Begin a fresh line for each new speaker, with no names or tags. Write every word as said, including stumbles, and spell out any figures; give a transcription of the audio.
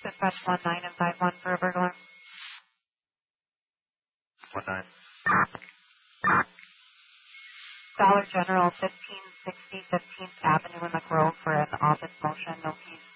Dispatch one nine and five one for a burglar.
One nine.
Dollar General, fifteen sixty fifteenth Avenue in the Grove for an office motion, no keys.